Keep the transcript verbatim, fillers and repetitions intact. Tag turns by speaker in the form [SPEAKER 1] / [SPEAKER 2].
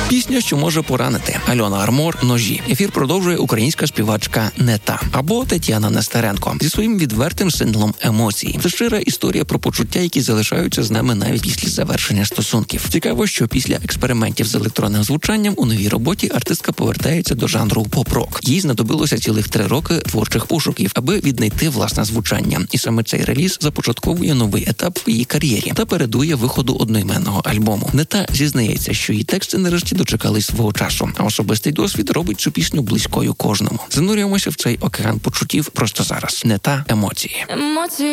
[SPEAKER 1] Пісня, що може поранити. Альона Армор «Ножі». Ефір продовжує українська співачка Нета або Тетяна Нестеренко зі своїм відвертим синглом «Емоції». Це щира історія про почуття, які залишаються з нами навіть після завершення стосунків. Цікаво, що після експериментів з електронним звучанням у новій роботі артистка повертається до жанру поп-рок. Їй знадобилося цілих три роки творчих пошуків, аби віднайти власне звучання. І саме цей реліз започатковує новий етап в її кар'єрі та передує виходу одноіменного альбому. Нета зізнається, що її тексти нарешті дочекались свого часу, а особистий досвід робить цю пісню близькою кожному. Занурюємося в цей океан почуттів просто зараз. Нета «Емоції».
[SPEAKER 2] Емоції.